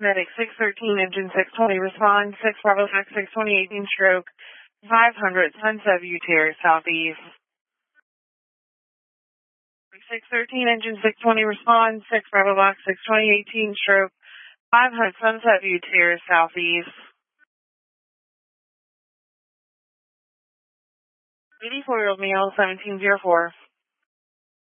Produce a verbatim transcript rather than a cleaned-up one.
Medic six thirteen, engine six twenty, respond, six Bravo Fox six twenty, eighteen stroke, five hundred, Sunset View Terrace, southeast. six thirteen, engine six twenty, respond, six Bravo Fox six twenty, eighteen stroke, five hundred, Sunset View Terrace, southeast. eighty-four-year-old male, seventeen oh four.